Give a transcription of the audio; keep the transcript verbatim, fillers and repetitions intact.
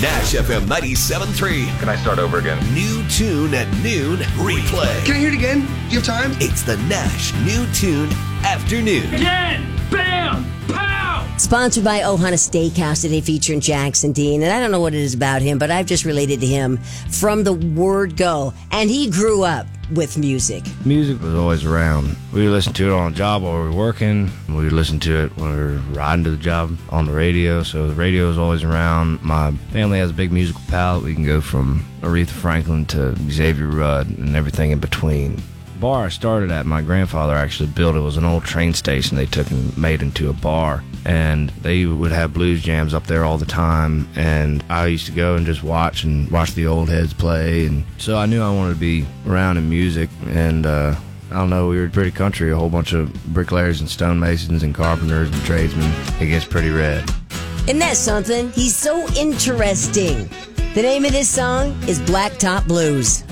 Nash F M ninety-seven point three. Can I start over again? New tune at noon replay. Can I hear it again? Do you have time? It's the Nash New Tune Afternoon. Again! Bam! Pow! Sponsored by Ohana Steakhouse today, featuring Jackson Dean. And I don't know what it is about him, but I've just related to him from the word go. And he grew up with music. Music was always around. We would listen to it on the job while we were working. We would listen to it when we were riding to the job on the radio. So the radio was always around. My family has a big musical palette. We can go from Aretha Franklin to Xavier Rudd and everything in between. The bar I started at, my grandfather actually built it. It was an old train station they took and made into a bar. And they would have blues jams up there all the time. And I used to go and just watch and watch the old heads play. And so I knew I wanted to be around in music. And uh, I don't know, we were pretty country, a whole bunch of bricklayers and stonemasons and carpenters and tradesmen. It gets pretty red. Isn't that something? He's so interesting. The name of this song is Blacktop Blues.